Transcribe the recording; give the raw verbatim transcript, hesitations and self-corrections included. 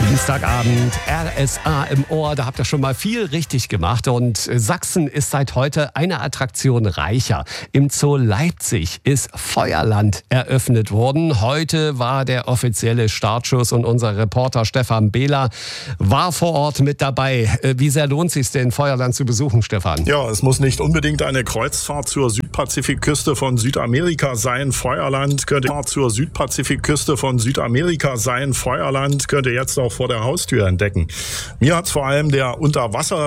Dienstagabend, R S A im Ohr, da habt ihr schon mal viel richtig gemacht und Sachsen ist seit heute eine Attraktion reicher. Im Zoo Leipzig ist Feuerland eröffnet worden. Heute war der offizielle Startschuss und unser Reporter Stefan Behler war vor Ort mit dabei. Wie sehr lohnt es sich denn, Feuerland zu besuchen, Stefan? Ja, es muss nicht unbedingt eine Kreuzfahrt zur Südpazifikküste von Südamerika sein. Feuerland könnte zur Südpazifikküste von Südamerika sein. Feuerland könnte jetzt auch vor der Haustür entdecken. Mir hat vor allem der Unterwasser